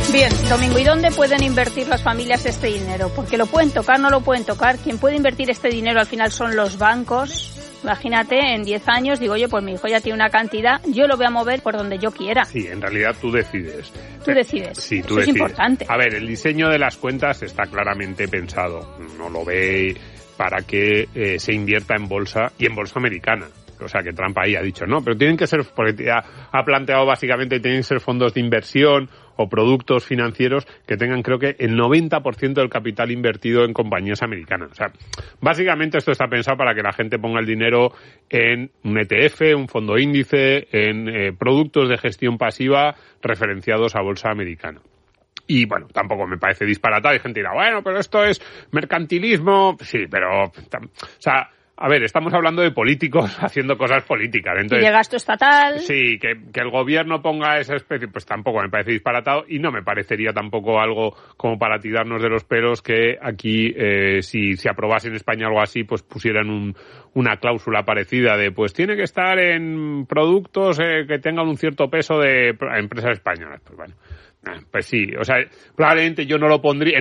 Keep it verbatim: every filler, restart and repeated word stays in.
Bien, Domingo, ¿y dónde pueden invertir las familias este dinero? Porque lo pueden tocar, no lo pueden tocar. Quien puede invertir este dinero al final son los bancos. Imagínate, en diez años, digo yo, pues mi hijo ya tiene una cantidad, yo lo voy a mover por donde yo quiera. Sí, en realidad tú decides. Tú decides. Sí, tú Eso decides. es importante. A ver, el diseño de las cuentas está claramente pensado. No lo ve para que eh, se invierta en bolsa y en bolsa americana. O sea, que Trump ahí ha dicho, no, pero tienen que ser, porque ha, ha planteado básicamente, tienen que ser fondos de inversión o productos financieros que tengan, creo que, el noventa por ciento del capital invertido en compañías americanas. O sea, básicamente esto está pensado para que la gente ponga el dinero en un E T F, un fondo índice, en eh, productos de gestión pasiva referenciados a bolsa americana. Y bueno, tampoco me parece disparatado. Hay gente que dirá, bueno, pero esto es mercantilismo. Sí, pero, o sea, a ver, estamos hablando de políticos haciendo cosas políticas. Entonces, y de gasto estatal. Sí, que, que el gobierno ponga esa especie, pues tampoco me parece disparatado y no me parecería tampoco algo como para tirarnos de los pelos que aquí, eh, si se aprobase en España algo así, pues pusieran un, una cláusula parecida de, pues tiene que estar en productos eh, que tengan un cierto peso de empresas españolas. Pues bueno, pues sí, o sea, probablemente yo no lo pondría.